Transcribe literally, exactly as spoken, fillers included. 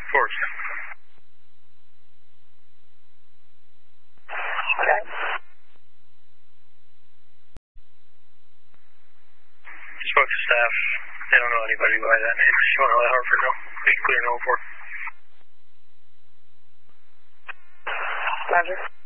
Forward. Okay. Just spoke to staff. They don't know anybody by that name. You want to let Hartford know? We can clear no for. Roger.